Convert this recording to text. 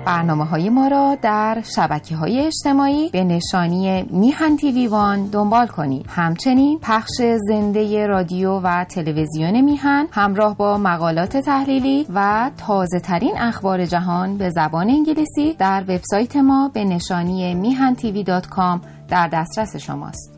برنامه‌های ما را در شبکه‌های اجتماعی به نشانی میهن تیوی وان دنبال کنید. همچنین پخش زنده رادیو و تلویزیون میهن همراه با مقالات تحلیلی و تازه‌ترین اخبار جهان به زبان انگلیسی در وبسایت ما به نشانی mihan.tv.com در دسترس شماست.